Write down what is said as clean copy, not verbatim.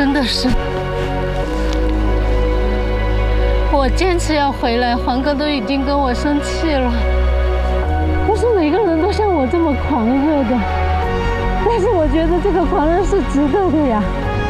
真的是，我坚持要回来，黄哥都已经跟我生气了。不是每个人都像我这么狂热的，但是我觉得这个狂热是值得的呀。